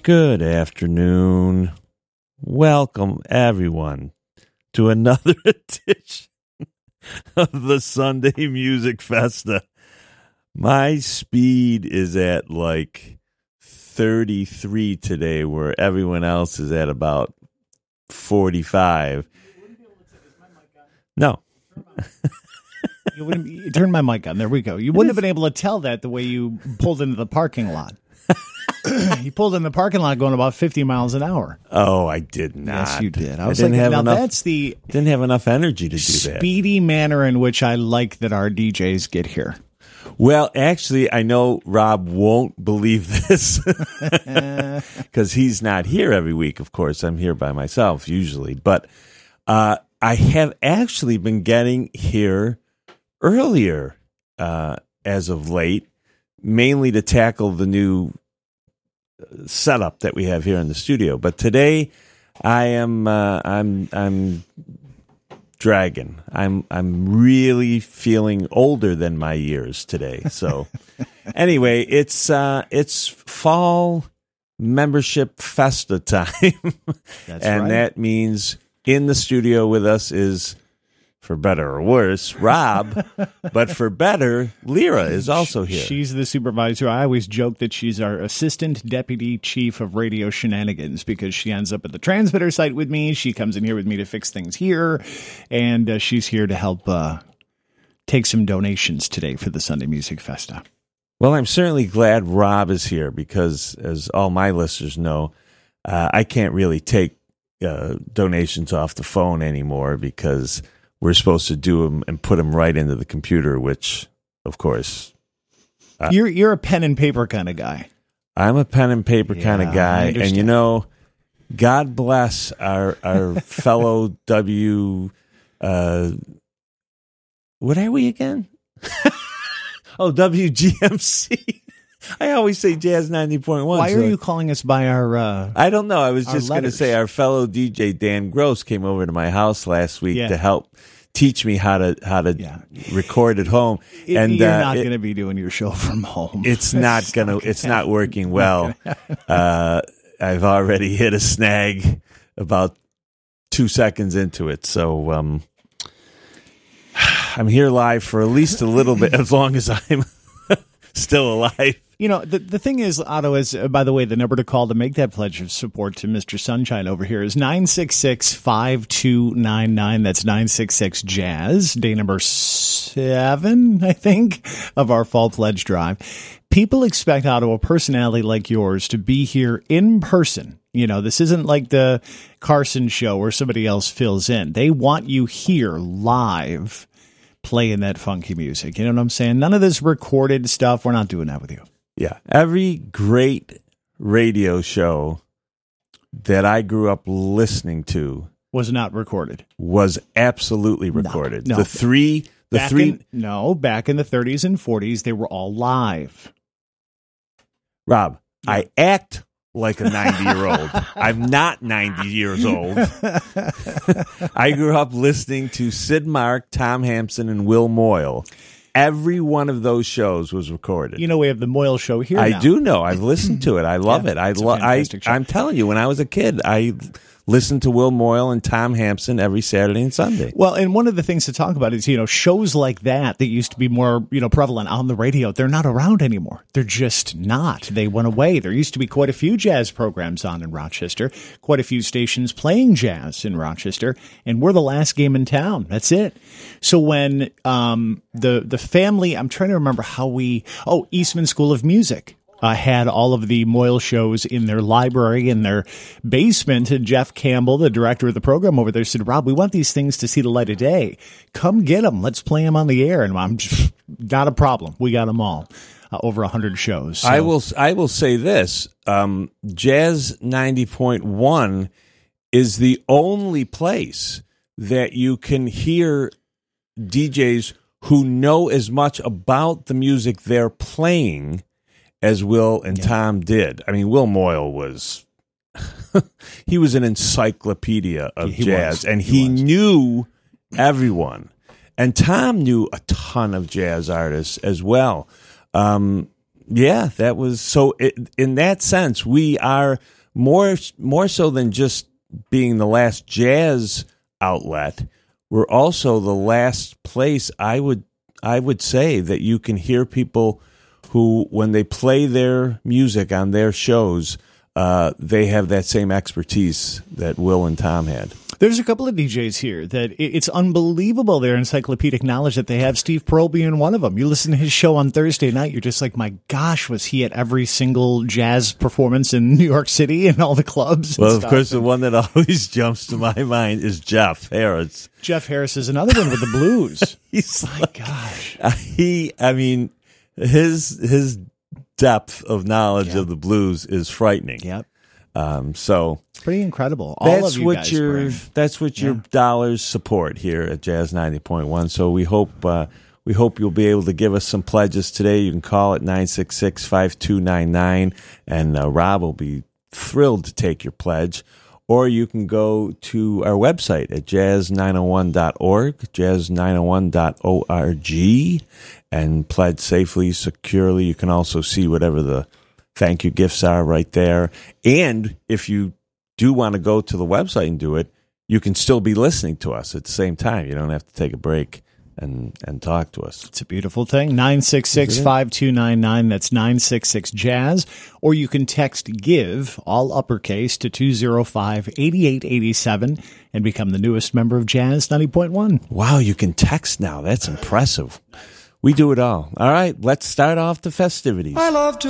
Good afternoon. Welcome, everyone, to another edition of the Sunday Music Festa. My speed is at like 33 today, where everyone else is at about 45. No. You turn my mic on. There we go. You wouldn't have been able to tell that the way you pulled into the parking lot. You pulled in the parking lot going about 50 miles an hour. Oh, I did not. Yes, you did. I didn't have enough, that's the didn't have enough energy to do that. Speedy manner in which I like that our DJs get here. Well, actually, I know Rob won't believe this because he's not here every week. Of course, I'm here by myself usually. But I have actually been getting here earlier as of late, mainly to tackle the new setup that we have here in the studio. But today, I'm dragging. I'm really feeling older than my years today. So anyway, it's fall membership festa time. That's and right. That means in the studio with us is, for better or worse, Rob, but for better, Lyra is also here. She's the supervisor. I always joke that she's our assistant deputy chief of radio shenanigans because she ends up at the transmitter site with me. She comes in here with me to fix things here, and she's here to help take some donations today for the Sunday Music Festa. Well, I'm certainly glad Rob is here because, as all my listeners know, I can't really take donations off the phone anymore because we're supposed to do them and put them right into the computer, which, of course... You're a pen and paper kind of guy. I'm a pen and paper kind of guy. And, you know, God bless our fellow W... what are we again? WGMC. I always say Jazz 90.1. Why are you calling us by our... I don't know. I was just going to letters? say our fellow DJ Dan Gross came over to my house last week to help teach me how to record at home. And you're not going to be doing your show from home. It's not going to. It's not working well. I've already hit a snag about 2 seconds into it. So I'm here live for at least a little bit, as long as I'm still alive. You know, the thing is, Otto, is, by the way, the number to call to make that pledge of support to Mr. Sunshine over here is 966-5299. That's 966-JAZZ, day number 7, I think, of our fall pledge drive. People expect, Otto, a personality like yours to be here in person. You know, this isn't like the Carson show where somebody else fills in. They want you here live playing that funky music. You know what I'm saying? None of this recorded stuff. We're not doing that with you. Yeah. Every great radio show that I grew up listening to was not recorded. Was absolutely recorded. No. Back in the 30s and 40s, they were all live. Rob, I act like a 90-year-old. I'm not 90 years old. I grew up listening to Sid Mark, Tom Hampson, and Will Moyle. Every one of those shows was recorded. You know, we have the Moyle show here I now. do know. I've listened to it. I love it. I'm telling you, when I was a kid, I listened to Will Moyle and Tom Hampson every Saturday and Sunday. Well, and one of the things to talk about is, you know, shows like that used to be more, you know, prevalent on the radio. They're not around anymore. They're just not. They went away. There used to be quite a few jazz programs on in Rochester, quite a few stations playing jazz in Rochester, and we're the last game in town. That's it. So when the family, I'm trying to remember Eastman School of Music had all of the Moyle shows in their library, in their basement, and Jeff Campbell, the director of the program over there, said, Rob, we want these things to see the light of day. Come get them. Let's play them on the air. And I'm just, not a problem. We got them all. Over 100 shows. So. I will say this. Jazz 90.1 is the only place that you can hear DJs who know as much about the music they're playing as Will and Tom did. I mean, Will Moyle was he was an encyclopedia of jazz, and he knew everyone. And Tom knew a ton of jazz artists as well. Yeah, that was so. In that sense, we are more so than just being the last jazz outlet. We're also the last place I would say that you can hear people who, when they play their music on their shows, they have that same expertise that Will and Tom had. There's a couple of DJs here that it's unbelievable their encyclopedic knowledge that they have. Steve Pearl being one of them. You listen to his show on Thursday night, you're just like, my gosh, was he at every single jazz performance in New York City and all the clubs? Well, of course, the one that always jumps to my mind is Jeff Harris. Jeff Harris is another one with the blues. My gosh. His depth of knowledge of the blues is frightening. Yep. So it's pretty incredible. That's what your dollars support here at Jazz 90.1. So we hope you'll be able to give us some pledges today. You can call it 966-5299, and Rob will be thrilled to take your pledge. Or you can go to our website at jazz901.org, jazz901.org, and pledge safely, securely. You can also see whatever the thank you gifts are right there. And if you do want to go to the website and do it, you can still be listening to us at the same time. You don't have to take a break and talk to us. It's a beautiful thing. 966-5299. That's 966-JAZZ. Or you can text GIVE, all uppercase, to 205-8887 and become the newest member of Jazz 90.1. Wow, you can text now. That's impressive. We do it all. All right, let's start off the festivities. I love to